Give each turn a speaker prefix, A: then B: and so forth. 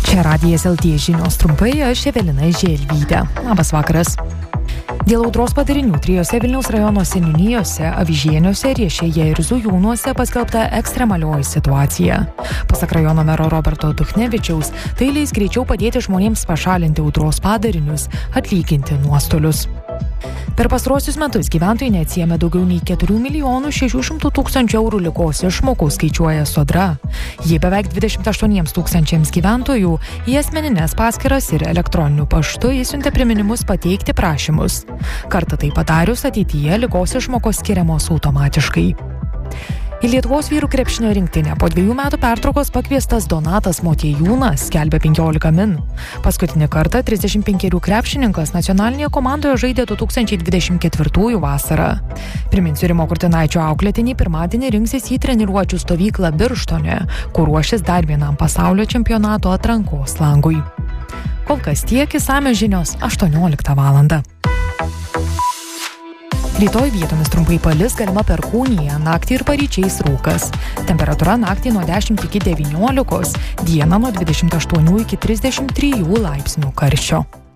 A: Čia Radijas LT žinios trumpai, aš Evelina Želvytė. Labas vakaras. Dėl audros padarinių 3 Vilniaus rajono seniūnijose, Avižieniuose, Riešėje ir Zujūnuose paskelbta ekstremalioji situacija. Pasak rajono mero Roberto Duchnevičiaus, tai leis greičiau padėti žmonėms pašalinti audros padarinius, atlyginti nuostolius. Per pastaruosius metus gyventojai neatsiėmė daugiau nei 4 600 000 eurų ligos išmokų, skaičiuoja Sodra. Jie beveik 28 000 gyventojų į asmenines paskyras ir elektroniniu paštu išsiuntė priminimus pateikti prašymus. Kartą tai padarius, ateityje ligos išmokos skiriamos automatiškai. Į Lietuvos vyrų krepšinio rinktinę po 2 metų pertraukos pakviestas Donatas Motiejūnas, skelbia 15 min. Paskutinį kartą 35 krepšininkas nacionalinėje komandoje žaidė 2024 vasarą. Priminsiu, Rimo Kurtinaičio auklėtiniai pirmadienį rinksis į treniruočių stovyklą Birštone, kur ruošis dar vienam pasaulio čempionato atrankos langui. Kol kas tiek, išsamios žinios 18 valandą. Rytoj vietomis trumpai palis, galima perkūnija, naktį ir paryčiais rūkas. Temperatūra naktį nuo 10 iki 19, dieną nuo 28 iki 33 laipsnių karščio.